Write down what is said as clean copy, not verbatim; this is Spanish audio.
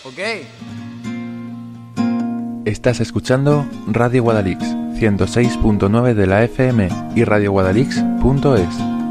¿Ok? Estás escuchando Radio Guadalix 106.9 de la FM y radioguadalix.es.